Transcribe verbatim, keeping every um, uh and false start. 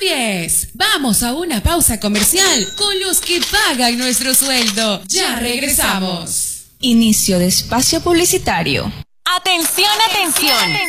es. Vamos a una pausa comercial con los que pagan nuestro sueldo. Ya regresamos. Inicio de espacio publicitario. Atención, atención.